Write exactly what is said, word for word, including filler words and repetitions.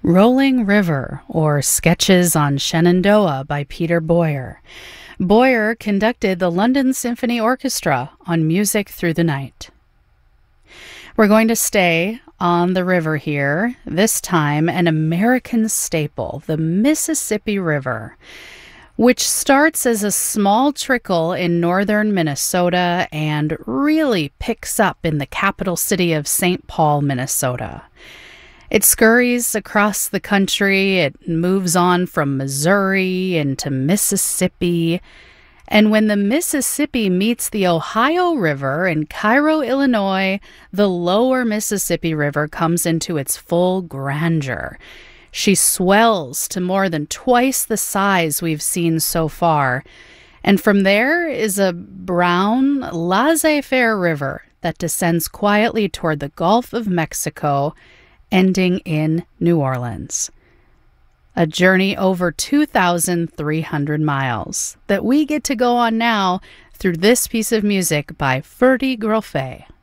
Rolling River, or Sketches on Shenandoah by Peter Boyer. Boyer conducted the London Symphony Orchestra on Music Through the Night. We're going to stay on the river here, this time an American staple, the Mississippi River, which starts as a small trickle in northern Minnesota and really picks up in the capital city of Saint Paul, Minnesota. It scurries across the country, it moves on from Missouri into Mississippi, and when the Mississippi meets the Ohio River in Cairo, Illinois, the lower Mississippi River comes into its full grandeur. She swells to more than twice the size we've seen so far, and from there is a brown, laissez-faire river that descends quietly toward the Gulf of Mexico, ending in New Orleans. A journey over two thousand three hundred miles that we get to go on now through this piece of music by Ferdy Grofé.